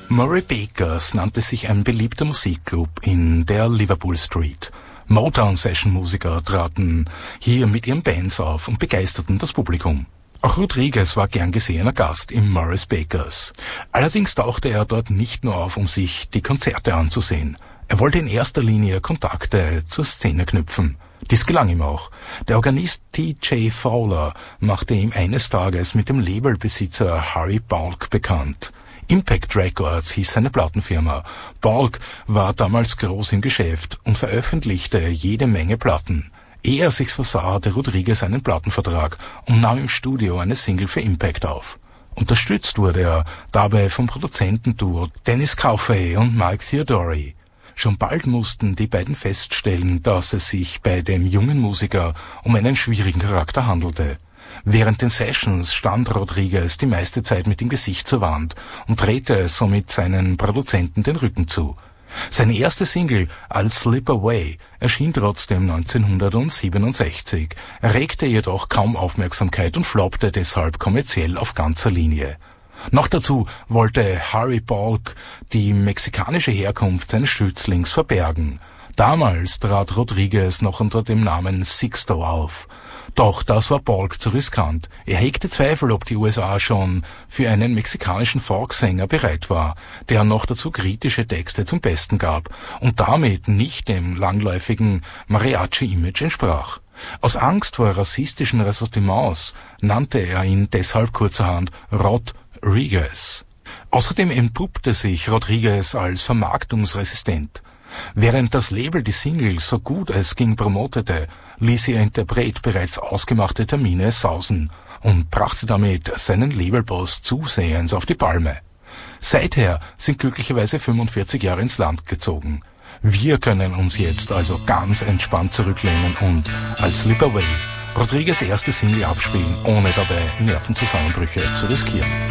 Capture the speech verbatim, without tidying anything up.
Murray Bakers nannte sich ein beliebter Musikclub in der Liverpool Street. Motown-Session-Musiker traten hier mit ihren Bands auf und begeisterten das Publikum. Auch Rodriguez war gern gesehener Gast im Murray Bakers. Allerdings tauchte er dort nicht nur auf, um sich die Konzerte anzusehen. Er wollte in erster Linie Kontakte zur Szene knüpfen. Dies gelang ihm auch. Der Organist T J Fowler machte ihm eines Tages mit dem Labelbesitzer Harry Balk bekannt. Impact Records hieß seine Plattenfirma. Balk war damals groß im Geschäft und veröffentlichte jede Menge Platten. Ehe er sich's versah, hatte Rodriguez einen Plattenvertrag und nahm im Studio eine Single für Impact auf. Unterstützt wurde er dabei vom Produzentenduo Dennis Coffey und Mike Theodori. Schon bald mussten die beiden feststellen, dass es sich bei dem jungen Musiker um einen schwierigen Charakter handelte. Während den Sessions stand Rodriguez die meiste Zeit mit dem Gesicht zur Wand und drehte somit seinen Produzenten den Rücken zu. Seine erste Single als Slip Away erschien trotzdem neunzehnhundertsiebenundsechzig, erregte jedoch kaum Aufmerksamkeit und floppte deshalb kommerziell auf ganzer Linie. Noch dazu wollte Harry Balk die mexikanische Herkunft seines Schützlings verbergen. Damals trat Rodriguez noch unter dem Namen Sixto auf. Doch das war Balk zu riskant. Er hegte Zweifel, ob die U S A schon für einen mexikanischen Folksänger bereit war, der noch dazu kritische Texte zum Besten gab und damit nicht dem langläufigen Mariachi-Image entsprach. Aus Angst vor rassistischen Ressentiments nannte er ihn deshalb kurzerhand Rodriguez. Außerdem entpuppte sich Rodriguez als vermarktungsresistent. Während das Label die Single so gut es ging promotete, ließ ihr Interpret bereits ausgemachte Termine sausen und brachte damit seinen Labelboss zusehends auf die Palme. Seither sind glücklicherweise fünfundvierzig Jahre ins Land gezogen. Wir können uns jetzt also ganz entspannt zurücklehnen und als Slip Away Rodriguez' erste Single abspielen, ohne dabei Nervenzusammenbrüche zu riskieren.